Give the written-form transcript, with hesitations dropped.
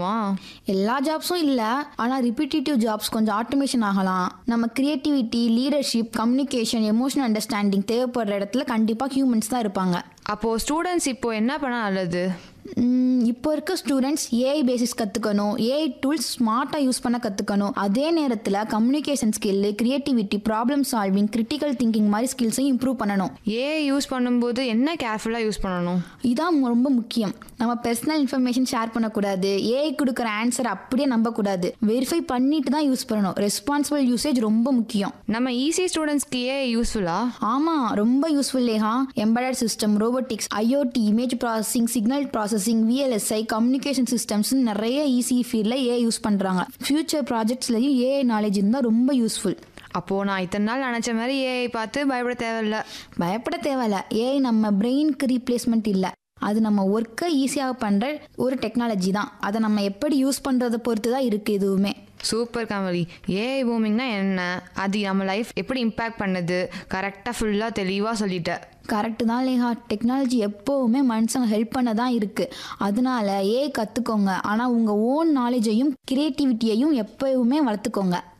பண்ணுமா? எல்லா ஜாப்ஸும் இல்லை, ஆனால் ரிப்பீட்டேட்டிவ் ஜாப்ஸ் கொஞ்சம் ஆட்டோமேஷன் ஆகலாம். நம்ம creativity, leadership, communication, emotional understanding தேவைப்படுற இடத்துல கண்டிப்பாக ஹியூமன்ஸ் தான் இருப்பாங்க. அப்போது ஸ்டூடெண்ட்ஸ் இப்போ என்ன பண்ணால் நல்லது? இப்போ இருக்க ஸ்டூடெண்ட்ஸ் ஏஐ பேசிக்ஸ் கற்றுக்கணும், ஏஐ டூல்ஸ் ஸ்மார்ட்டாக யூஸ் பண்ண கற்றுக்கணும். அதே நேரத்தில் communication skill, creativity, problem solving, critical thinking மாதிரி ஸ்கில்ஸையும் இம்ப்ரூவ் பண்ணணும். ஏஐ யூஸ் பண்ணும்போது என்ன கேர்ஃபுல்லாக யூஸ் பண்ணணும்? இதான் ரொம்ப முக்கியம். நம்ம பர்சனல் இன்ஃபர்மேஷன் ஷேர் பண்ணக்கூடாது, ஏஐ கொடுக்குற ஆன்சர் அப்படியே நம்பக்கூடாது, வெரிஃபை பண்ணிட்டு தான் யூஸ் பண்ணணும். ரெஸ்பான்சிபிள் யூசேஜ் ரொம்ப முக்கியம். நம்ம ஈஸி ஸ்டூடெண்ட்ஸ்க்கு ஏஐ யூஸ்ஃபுல்லா? ஆமாம், ரொம்ப யூஸ்ஃபுல்லேஹா. Embedded system, robotics, IoT, image processing, signal processing, VLSI, communication systems நிறைய ஈஸி ஃபீல்டில் ஏஐ யூஸ் பண்ணுறாங்க. ஃபியூச்சர் ப்ராஜெக்ட்ஸ்லையும் ஏஐ நாலேஜ் இருந்தால் ரொம்ப யூஸ்ஃபுல். அப்போது நான் இத்தனை நாள் நினச்ச மாதிரி ஏஐ பார்த்து பயப்பட தேவையில்ல. ஏஐ நம்ம பிரெயினுக்கு ரீப்ளேஸ்மெண்ட் இல்லை, அது நம்ம ஒர்க்கை ஈஸியாக பண்ணுற ஒரு டெக்னாலஜி தான். அதை நம்ம எப்படி யூஸ் பண்ணுறதை பொறுத்து தான் இருக்குது எதுவுமே. சூப்பர் கமலி. ஏஐ பூமிங்னா என்ன, அது நம்ம லைஃப் எப்படி இம்பேக்ட் பண்ணுது, கரெக்டாக ஃபுல்லாக தெளிவாக சொல்லிட்டேன். கரெக்டு தான் லேஹா. டெக்னாலஜி எப்போவுமே மனுஷங்க ஹெல்ப் பண்ண தான் இருக்குது. அதனால ஏஐ கற்றுக்கோங்க, ஆனால் உங்கள் ஓன் நாலேஜையும் கிரியேட்டிவிட்டியையும் எப்போவுமே வளர்த்துக்கோங்க.